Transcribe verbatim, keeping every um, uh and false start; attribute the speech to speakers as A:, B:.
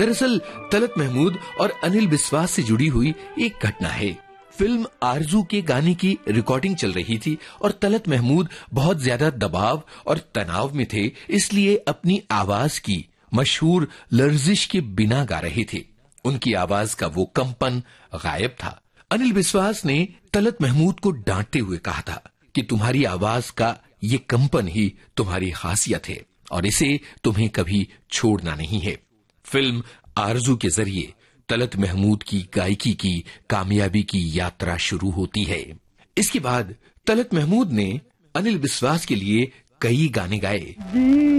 A: दरअसल तलत महमूद और अनिल बिस्वास से जुड़ी हुई एक घटना है। फिल्म आरजू के गाने की रिकॉर्डिंग चल रही थी और तलत महमूद बहुत ज्यादा दबाव और तनाव में थे, इसलिए अपनी आवाज की मशहूर लर्जिश के बिना गा रहे थे। उनकी आवाज का वो कंपन गायब था। अनिल बिस्वास ने तलत महमूद को डांटते हुए कहा था कि तुम्हारी आवाज का ये कंपन ही तुम्हारी खासियत है और इसे तुम्हें कभी छोड़ना नहीं है। फिल्म आरजू के जरिए तलत महमूद की गायकी की कामयाबी की यात्रा शुरू होती है। इसके बाद तलत महमूद ने अनिल बिस्वास के लिए कई गाने गाए।